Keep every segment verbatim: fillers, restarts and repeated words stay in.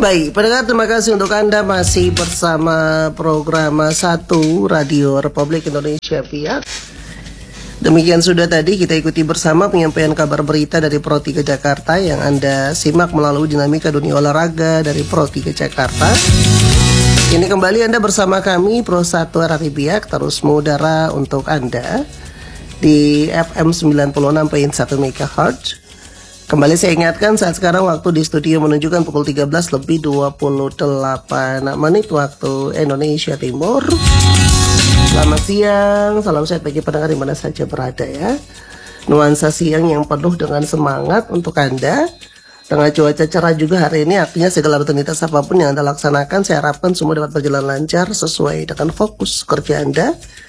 Baik, pendengar, terima kasih untuk Anda masih bersama program satu Radio Republik Indonesia Pihak. Demikian sudah tadi kita ikuti bersama penyampaian kabar berita dari Pro tiga Jakarta yang Anda simak melalui dinamika dunia olahraga dari Pro tiga Jakarta. Ini kembali Anda bersama kami Pro satu Radio Pihak terus mengudara untuk Anda di F M sembilan puluh enam koma satu megahertz. Kembali saya ingatkan saat sekarang waktu di studio menunjukkan pukul tiga belas lebih dua puluh delapan menit waktu Indonesia Timur. Selamat siang, salam sehat bagi pendengar di mana saja berada ya. Nuansa siang yang penuh dengan semangat untuk Anda. Dengan cuaca cerah juga hari ini, artinya segala rutinitas apapun yang Anda laksanakan, saya harapkan semua dapat berjalan lancar sesuai dengan fokus kerja Anda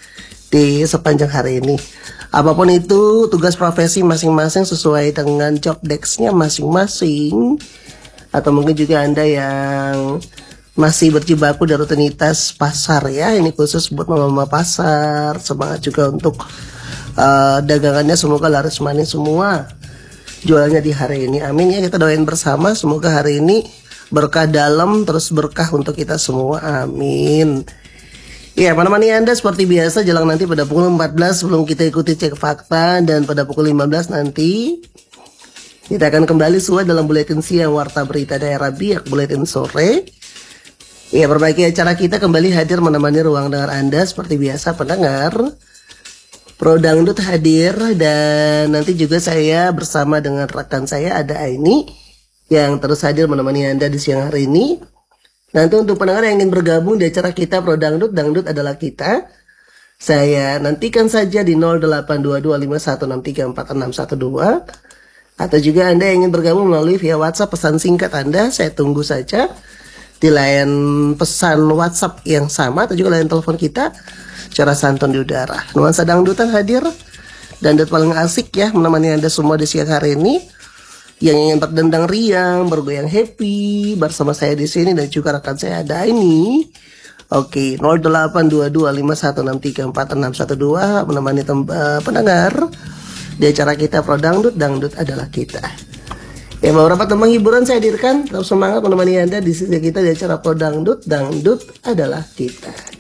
di sepanjang hari ini. Apapun itu, tugas profesi masing-masing sesuai dengan job desk-nya masing-masing. Atau mungkin juga Anda yang masih berjibaku di rutinitas pasar ya. Ini khusus buat mama-mama pasar. Semangat juga untuk uh, dagangannya, semoga laris manis semua jualnya di hari ini. Amin ya, kita doain bersama. Semoga hari ini berkah dalam, terus berkah untuk kita semua. Amin. Ya, menemani Anda seperti biasa jelang nanti pada pukul empat belas sebelum kita ikuti cek fakta, dan pada pukul lima belas nanti kita akan kembali sesuai dalam buletin siang Warta Berita Daerah Biak Buletin Sore. Ya, berbagai acara kita kembali hadir menemani ruang dengar Anda seperti biasa pendengar. Pro Dangdut hadir, dan nanti juga saya bersama dengan rekan saya ada Aini yang terus hadir menemani Anda di siang hari ini. Nanti untuk pendengar yang ingin bergabung di acara kita Pro Dangdut, Dangdut adalah kita, saya nantikan saja di nol delapan dua dua lima satu enam tiga empat enam satu dua. Atau juga Anda yang ingin bergabung melalui via WhatsApp pesan singkat Anda, saya tunggu saja di layan pesan WhatsApp yang sama, atau juga layan telepon kita secara santun di udara. Nuansa dangdutan hadir, dangdut paling asik ya menemani Anda semua di siang hari ini. Yang ingin berdendang riang, bergoyang happy bersama saya di sini dan juga rekan saya ada ini. Oke, nol delapan dua dua lima satu enam tiga empat enam satu dua menemani uh, pendengar di acara kita Pro Dangdut, Dangdut adalah kita. Ya, beberapa tembang hiburan saya hadirkan, tetap semangat menemani Anda di sisi kita di acara Pro Dangdut, Dangdut adalah kita.